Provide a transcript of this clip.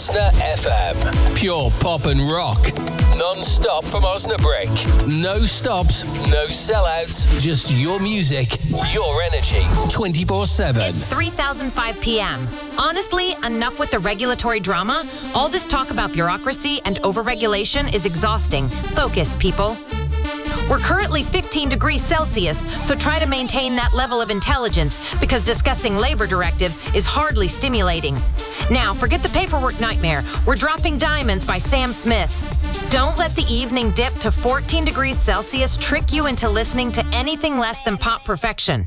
Osna FM. Pure pop and rock. Non-stop from Osnabrück. No stops, no sellouts. Just your music, your energy. 24/7. It's 3005 p.m. Honestly, enough with the regulatory drama. All this talk about bureaucracy and overregulation is exhausting. Focus, people. We're currently 15 degrees Celsius, so try to maintain that level of intelligence because discussing labor directives is hardly stimulating. Now, forget the paperwork nightmare. We're dropping Diamonds by Sam Smith. Don't let the evening dip to 14 degrees Celsius trick you into listening to anything less than pop perfection.